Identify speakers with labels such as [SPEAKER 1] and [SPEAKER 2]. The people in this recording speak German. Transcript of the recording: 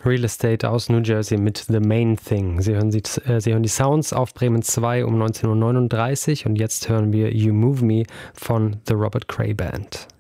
[SPEAKER 1] Real Estate aus New Jersey mit The Main Thing. Sie hören die Sounds auf Bremen 2 um 19:39 Uhr und jetzt hören wir You Move Me von The Robert Cray Band.